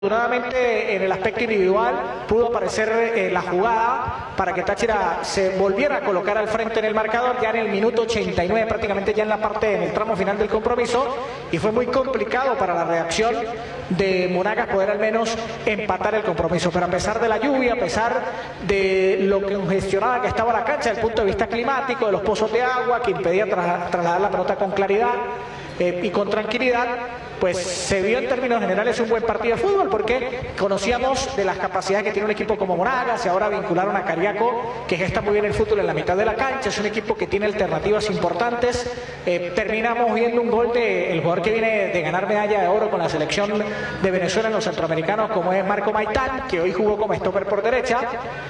Afortunadamente en el aspecto individual pudo aparecer la jugada para que Táchira se volviera a colocar al frente en el marcador ya en el minuto 89, prácticamente ya en la parte, en el tramo final del compromiso, y fue muy complicado para la reacción de Monagas poder al menos empatar el compromiso. Pero a pesar de la lluvia, a pesar de lo congestionada que estaba la cancha desde el punto de vista climático, de los pozos de agua que impedía trasladar la pelota con claridad y con tranquilidad, pues se vio en términos generales un buen partido de fútbol, porque conocíamos de las capacidades que tiene un equipo como Monagas, y ahora vincularon a Cariaco, que gesta muy bien el fútbol en la mitad de la cancha. Es un equipo que tiene alternativas importantes. Terminamos viendo un gol del jugador que viene de ganar medalla de oro con la selección de Venezuela en los centroamericanos, como es Marco Maitán, que hoy jugó como stopper por derecha,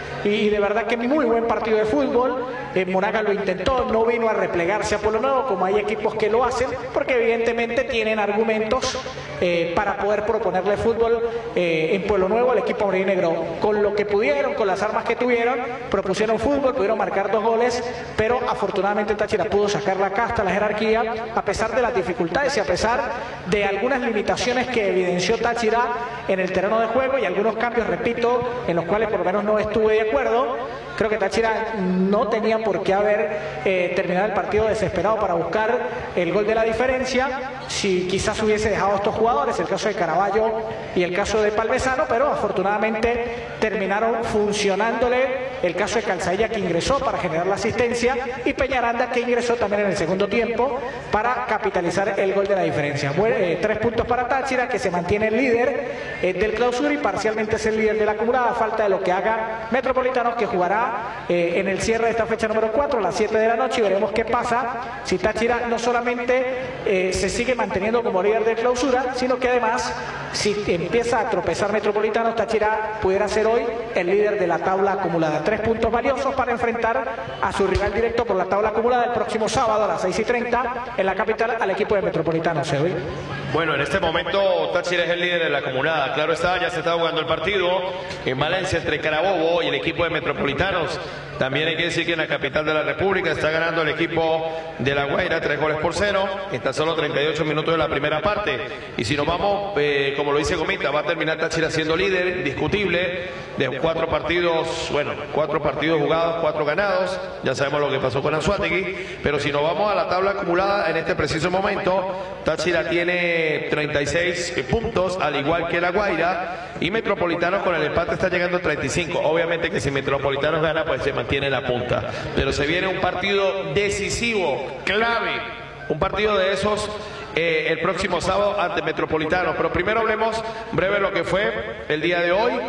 y de verdad que muy buen partido de fútbol. Monagas lo intentó, no vino a replegarse a Pueblo Nuevo como hay equipos que lo hacen, porque evidentemente tienen argumentos para poder proponerle fútbol en Pueblo Nuevo al equipo aurinegro. Con lo que pudieron, con las armas que tuvieron, propusieron fútbol, pudieron marcar 2 goles, pero afortunadamente Táchira pudo sacar la casta, la jerarquía, a pesar de las dificultades y a pesar de algunas limitaciones que evidenció Táchira en el terreno de juego y algunos cambios, repito, en los cuales por lo menos no estuve de acuerdo. Creo que Táchira no tenía por qué haber terminado el partido desesperado para buscar el gol de la diferencia, si quizás hubiese dejado a estos jugadores, el caso de Caraballo y el caso de Palmesano, pero afortunadamente terminaron funcionándole el caso de Calzadilla, que ingresó para generar la asistencia, y Peñaranda, que ingresó también en el segundo tiempo para capitalizar el gol de la diferencia. 3 puntos para Táchira, que se mantiene el líder del clausura y parcialmente es el líder de la acumulada, a falta de lo que haga Metropolitanos, que jugará en el cierre de esta fecha número 4 a las 7 de la noche, y veremos qué pasa si Táchira no solamente se sigue manteniendo como líder de clausura, sino que además, si empieza a tropezar Metropolitanos, Táchira pudiera ser hoy el líder de la tabla acumulada. 3 puntos valiosos para enfrentar a su rival directo por la tabla acumulada el próximo sábado a las 6:30 en la capital al equipo de Metropolitanos. Bueno, en este momento Táchira es el líder de la acumulada. Claro está, ya se está jugando el partido en Valencia entre Carabobo y el equipo de Metropolitanos. También hay que decir que en la capital de la República está ganando el equipo de La Guaira 3-0. Está solo 38 minutos de la primera parte. Y si nos vamos, como lo dice Gomita, va a terminar Táchira siendo líder, indiscutible, de 4 partidos, bueno, 4 partidos jugados, 4 ganados. Ya sabemos lo que pasó con Anzoátegui. Pero si nos vamos a la tabla acumulada en este preciso momento, Táchira tiene 36 puntos, al igual que La Guaira, y Metropolitanos con el empate está llegando a 35. Obviamente que si Metropolitanos gana, pues se mantiene la punta. Pero se viene un partido decisivo, clave, un partido de esos el próximo sábado ante Metropolitanos. Pero primero hablemos breve lo que fue el día de hoy.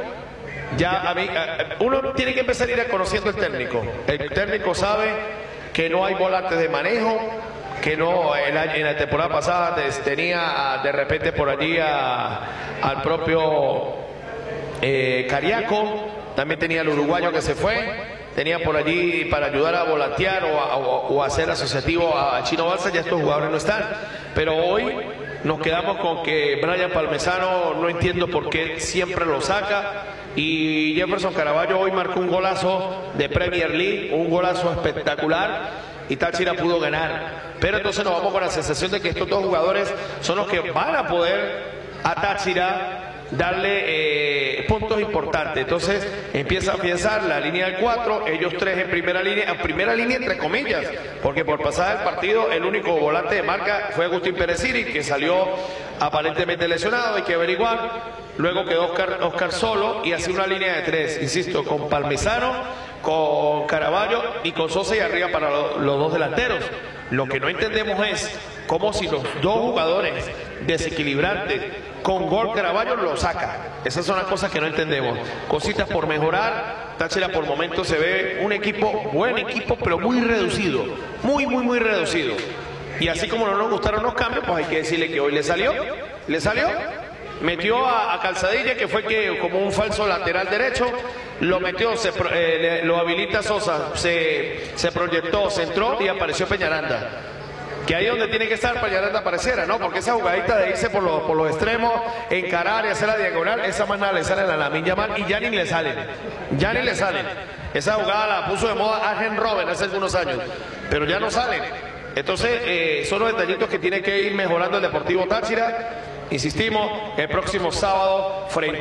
Ya uno tiene que empezar a ir conociendo el técnico. El técnico sabe que no hay volantes de manejo, que no, en la temporada pasada tenía de repente por allí al propio Cariaco, también tenía el uruguayo que se fue, tenía por allí para ayudar a volantear o a ser asociativo a Chino Balsa. Ya estos jugadores no están, pero hoy nos quedamos con que Brian Palmesano, no entiendo por qué siempre lo saca, y Jefferson Caraballo hoy marcó un golazo de Premier League, un golazo espectacular, y Táchira pudo ganar. Pero entonces nos vamos con la sensación de que estos 2 jugadores son los que van a poder a Táchira darle puntos importantes. Entonces empieza a afianzar la línea del 4, ellos 3 en primera línea entre comillas, porque por pasar el partido el único volante de marca fue Agustín Pereciri, que salió aparentemente lesionado, hay que averiguar. Luego quedó Oscar solo, y así una línea de 3, insisto, con Palmesano, con Caraballo y con Sosa, y arriba para los 2 delanteros. Lo que no entendemos es cómo, si los 2 jugadores desequilibrantes con gol Caraballo lo saca. Esas son las cosas que no entendemos. Cositas por mejorar. Táchira por momentos se ve un equipo, buen equipo, pero muy reducido. Muy reducido. Y así como no nos gustaron los cambios, pues hay que decirle que hoy le salió. Metió a Calzadilla, que fue que como un falso lateral derecho, lo metió, lo habilita Sosa, se proyectó, se entró y apareció Peñaranda. Que ahí es donde tiene que estar Peñaranda apareciera, ¿no? Porque esa jugadita de irse por los extremos, encarar y hacer la diagonal, esa más nada le sale a la Lamine Yamal, y ya ni le salen. Esa jugada la puso de moda Arjen Robben hace algunos años, pero ya no salen. Entonces son los detallitos que tiene que ir mejorando el Deportivo Táchira. insistimos, el próximo sábado frente